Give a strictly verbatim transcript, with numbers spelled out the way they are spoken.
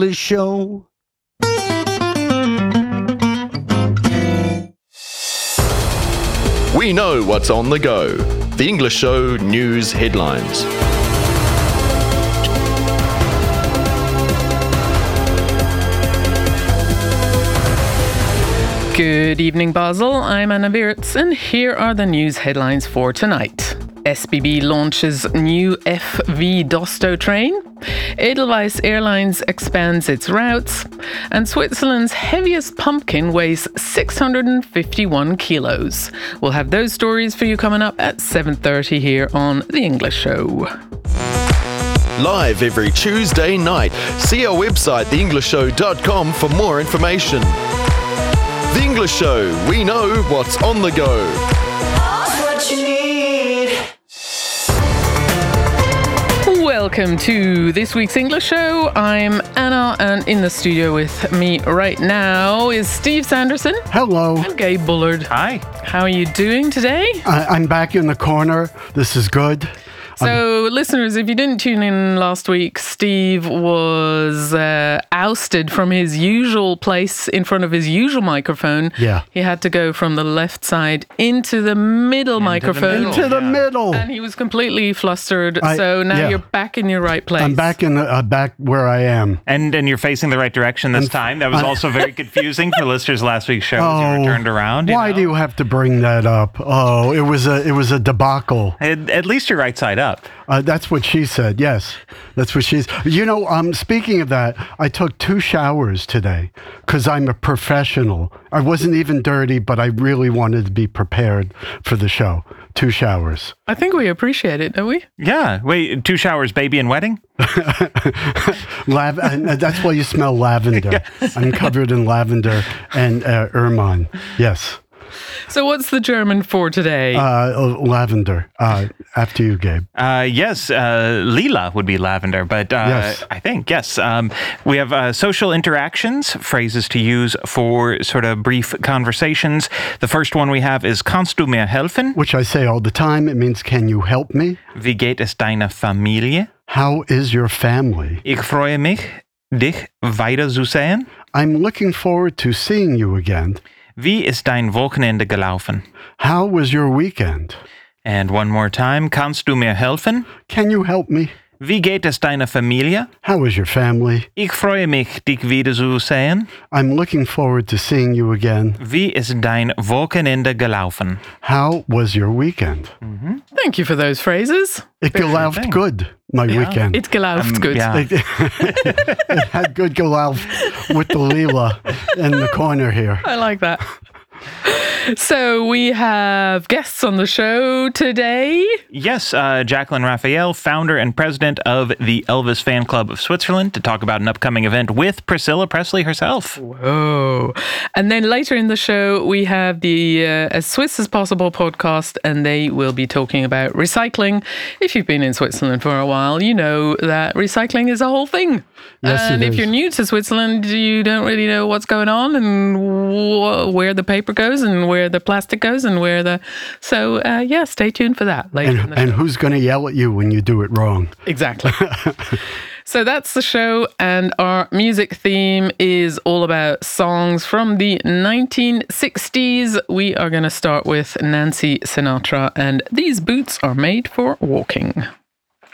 English Show. We know what's on the go. The English Show News Headlines. Good evening, Basel. I'm Anna Beertz, and here are the news headlines for tonight. S B B launches new F V Dosto train. Edelweiss Airlines expands its routes. And Switzerland's heaviest pumpkin weighs six hundred fifty-one kilos. We'll have those stories for you coming up at seven thirty here on The English Show. Live every Tuesday night. See our website, the english show dot com, for more information. The English Show. We know what's on the go. What you need. Welcome to this week's English Show. I'm Anna, and in the studio with me right now is Steve Sanderson. Hello. And Gabe Bullard. Hi. How are you doing today? I, I'm back in the corner. This is good. So, listeners, if you didn't tune in last week, Steve was uh, ousted from his usual place in front of his usual microphone. Yeah. He had to go from the left side into the middle Into the microphone. middle. Into the yeah. middle. And he was completely flustered. I- so now yeah. you're back in your right place. I'm back in the, uh, back where I am. And and you're facing the right direction this time. That was I- also very confusing for listeners last week's show as you were turned around. You why know? do you have to bring that up? Oh, it was a it was a debacle. At, at least you're right side up. Uh, that's what she said. Yes, that's what she's. You know, um, speaking of that, I took two showers today because I'm a professional. I wasn't even dirty, but I really wanted to be prepared for the show. Two showers. I think we appreciate it, don't we? Yeah. Wait, two showers, baby and wedding? Lav- and that's why you smell lavender. I'm covered in lavender and uh, ermine. Yes. So what's the German for today? Uh, lavender. Uh, after you, Gabe. Uh, yes, uh, lila would be lavender, but uh, Yes. I think, yes. Um, we have uh, social interactions, phrases to use for sort of brief conversations. The first one we have is Kannst du mir helfen? Which I say all the time. It means, can you help me? Wie geht es deiner Familie? How is your family? Ich freue mich, dich weiter zu sehen. I'm looking forward to seeing you again. Wie ist dein Wochenende gelaufen? How was your weekend? And one more time, kannst du mir helfen? Can you help me? Wie geht es deiner Familie? How is your family? Ich freue mich, dich wieder zu sehen. I'm looking forward to seeing you again. Wie ist dein Wochenende gelaufen? How was your weekend? Thank you for those phrases. It gelauft thing. good, my weekend. It's gelauft Um, good. yeah. It, it had good gelauft with the Leela in the corner here. I like that. So we have guests on the show today. Yes, uh, Jacqueline Raphael, founder and president of the Elvis Fan Club of Switzerland, to talk about an upcoming event with Priscilla Presley herself. Whoa. And then later in the show, we have the uh, As Swiss as Possible podcast, and they will be talking about recycling. If you've been in Switzerland for a while, you know that recycling is a whole thing. Yes, and it if is. you're new to Switzerland, you don't really know what's going on and wh- where the paper goes and where the plastic goes and where the... So, uh, yeah, stay tuned for that later in And, the and show. who's going to yell at you when you do it wrong? Exactly. So that's the show, and our music theme is all about songs from the nineteen sixties. We are going to start with Nancy Sinatra and These Boots Are Made for Walking.